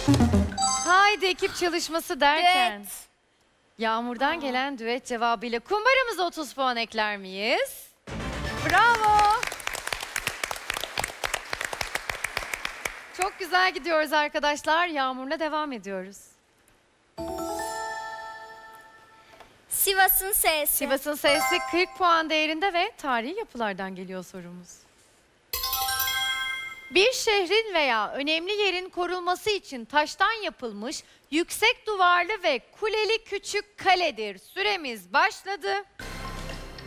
Haydi ekip çalışması derken. Evet. Yağmur'dan gelen düet cevabıyla kumbaramıza 30 puan ekler miyiz? Bravo. Çok güzel gidiyoruz arkadaşlar. Yağmur'la devam ediyoruz. Sivas'ın S'si. Sivas'ın S'si 40 puan değerinde ve tarihi yapılardan geliyor sorumuz. Bir şehrin veya önemli yerin korunması için taştan yapılmış yüksek duvarlı ve kuleli küçük kaledir. Süremiz başladı.